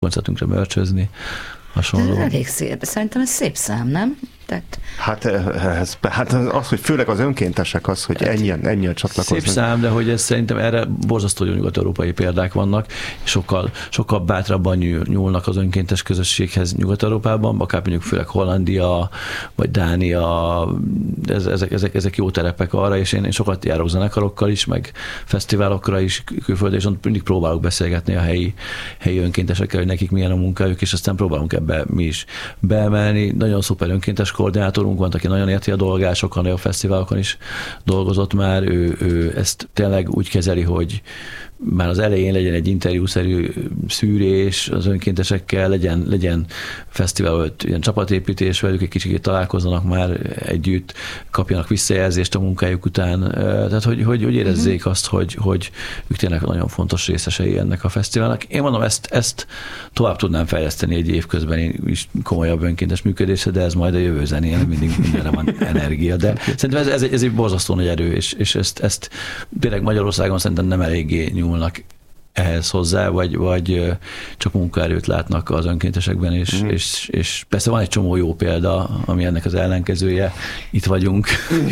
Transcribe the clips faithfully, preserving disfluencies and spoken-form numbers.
koncertünkre mörcsözni, hasonló. Ez elég szép. Szerintem ez szép szám, nem? Tehát... Hát, ez, hát az, hogy főleg az önkéntesek az, hogy ennyien, ennyien csatlakoznak. Szép szám, de hogy ez szerintem erre borzasztó jó nyugat-európai példák vannak, és sokkal, sokkal bátrabban nyúlnak az önkéntes közösséghez Nyugat-Európában, akár mondjuk főleg Hollandia, vagy Dánia, ez, ezek, ezek, ezek jó terepek arra, és én, én sokat járok zenekarokkal is, meg fesztiválokra is külföldön, és mindig próbálok beszélgetni a helyi, helyi önkéntesekkel, hogy nekik milyen a munkájuk, és aztán próbálunk ebbe mi is beemelni. Nagyon szuper önkéntes koordinátorunk van, aki nagyon érti a dolgát, sokkal nagyobb fesztiválokon is dolgozott már, ő, ő ezt tényleg úgy kezeli, hogy már az elején legyen egy interjúszerű szűrés az önkéntesekkel, legyen, legyen fesztivál, ilyen csapatépítés velük, egy kicsit találkozzanak már együtt, kapjanak visszajelzést a munkájuk után, tehát hogy, hogy, hogy érezzék uh-huh. azt, hogy, hogy ők tényleg nagyon fontos részesei ennek a fesztiválnak. Én mondom, ezt, ezt tovább tudnám fejleszteni egy évközben is komolyabb önkéntes működésre, de ez majd a jövő zenén, mindig mindenre van energia, de szerintem ez, ez, egy, ez egy borzasztó nagy erő, és, és ezt, ezt tényleg Magyarországon szerintem nem eléggé nyúlnak ehhez hozzá, vagy, vagy csak munkaerőt látnak az önkéntesekben, és, mm. és, és persze van egy csomó jó példa, ami ennek az ellenkezője, itt vagyunk,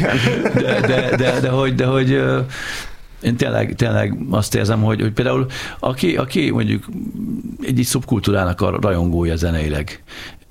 de, de, de, de, hogy, de hogy én tényleg, tényleg azt érzem, hogy, hogy például aki, aki mondjuk egy, egy szubkultúrának a rajongója zeneileg,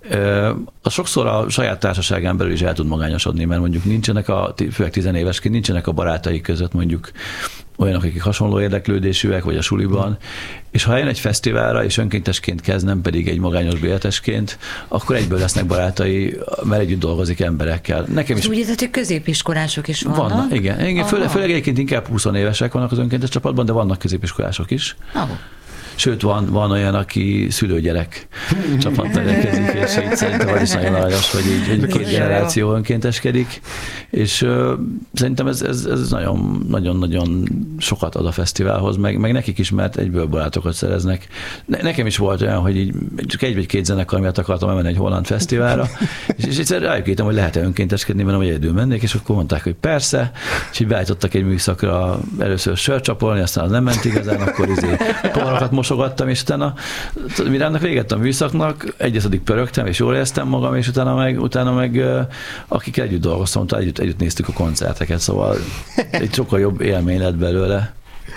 az sokszor a saját társaságán belül is el tud magányosodni, mert mondjuk nincsenek a, főleg tizenévesként nincsenek a barátai között mondjuk olyanok, akik hasonló érdeklődésűek, vagy a suliban, és ha eljön egy fesztiválra, és önkéntesként kezd, nem pedig egy magányos béletesként, akkor egyből lesznek barátai, mert együtt dolgozik emberekkel. Nekem is... Úgy érted, hogy középiskolások is vannak? Vannak, igen. igen főleg, főleg egyébként inkább húsz évesek vannak az önkéntes csapatban, de vannak középiskolások is. Oh. Sőt, van, van olyan, aki szülőgyerek csapattal rendelkezik, és így szerintem az is nagyon aranyos, hogy így hogy két generáció önkénteskedik, és uh, szerintem ez, ez, ez nagyon, nagyon, nagyon sokat ad a fesztiválhoz, meg, meg nekik is, mert egyből barátokat szereznek. Ne, nekem is volt olyan, hogy így csak egy vagy két zenekar miatt akartam elmenni egy holland fesztiválra, és, és egyszer rájuk írtam, hogy lehet-e önkénteskedni, mert nem egyedül mennék, és akkor mondták, hogy persze, és így beállítottak egy műszakra először sört csapolni, aztán az nem ment igazán, akkor izé poharakat mosogattam, és utána, mire annak véget a műszaknak, egyeszedik pörögtem, és jól éreztem magam, és utána meg, utána meg akikkel együtt dolgoztam, utána együtt, együtt néztük a koncerteket, szóval egy sokkal jobb élmény lett belőle.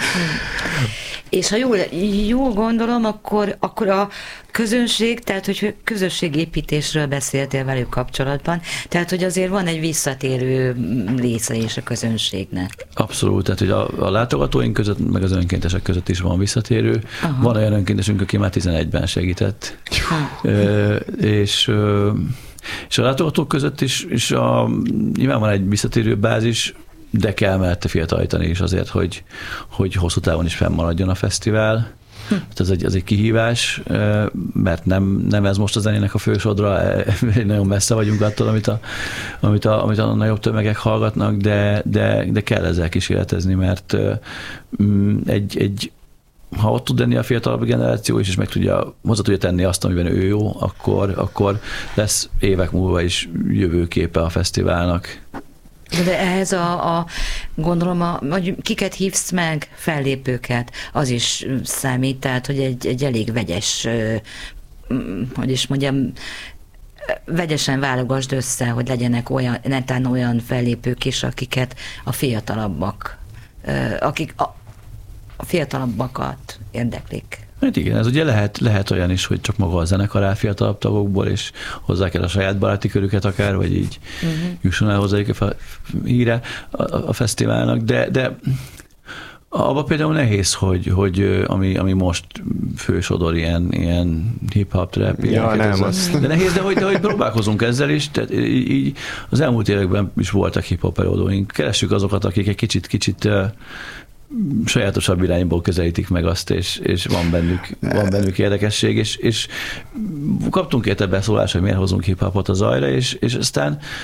És ha jól, jól gondolom, akkor, akkor a közönség, tehát hogy közösségépítésről beszéltél velük kapcsolatban, tehát hogy azért van egy visszatérő része is a közönségnek. Abszolút, tehát hogy a, a látogatóink között, meg az önkéntesek között is van visszatérő. Aha. Van olyan önkéntesünk, aki már tizenegyben segített. Ö, és, ö, és a látogatók között is, is a, nyilván van egy visszatérő bázis, de kell mellette fiatalítani is azért, hogy, hogy hosszú távon is fennmaradjon a fesztivál. Hm. Ez egy, ez egy kihívás, mert nem, nem ez most a zenének a fősodra, nagyon messze vagyunk attól, amit a, amit a, amit a nagyobb tömegek hallgatnak, de, de, de kell ezzel kísérletezni, mert egy, egy ha ott tud lenni a fiatalabb generáció is, és meg tudja, hozzá tudja tenni azt, amiben ő jó, akkor, akkor lesz évek múlva is jövőképe a fesztiválnak. De ehhez a, a gondolom, a, hogy kiket hívsz meg, fellépőket, az is számít, tehát, hogy egy, egy elég vegyes, hogy is mondjam, vegyesen válogasd össze, hogy legyenek olyan, netán olyan fellépők is, akiket a fiatalabbak, akik a, a fiatalabbakat érdeklik. Hát igen, ez ugye lehet, lehet olyan is, hogy csak maga a zenekar áll fiatalabb tagokból, és hozzák el a saját baráti körüket akár, vagy így uh-huh. jusson el hozzájuk a híre a, a fesztiválnak, de, de abban például nehéz, hogy, hogy ami, ami most fősodor ilyen, ilyen hip-hop trap, ja, nem, az... de nehéz, de hogy, de hogy próbálkozunk ezzel is, tehát így, így az elmúlt években is voltak hip-hop előadóink, keressük azokat, akik egy kicsit, kicsit sajátosabb irányból közelítik meg azt, és, és van, bennük, van bennük érdekesség, és, és kaptunk érte beszólást, hogy miért hozunk hip-hopot a zajra, és, és aztán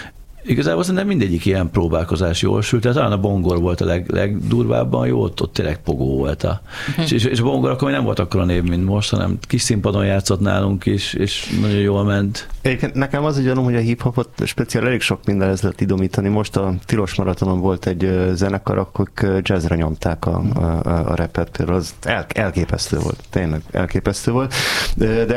Igazából szerintem mindegyik ilyen próbálkozás jól sült, tehát talán a Bongor volt a leg, legdurvábban jó, ott, ott tényleg pogó volt. A, uh-huh. és, és a Bongor akkor nem volt akkora név, mint most, hanem kis színpadon játszott nálunk is, és nagyon jól ment. Egyébként nekem az gyanom, hogy a hip-hopot speciál elég sok mindenhez lehet idomítani. Most a Tilos Maratonon volt egy zenekar, akik jazzre nyomták a, a, a repet, például az el, elképesztő volt, tényleg elképesztő volt. De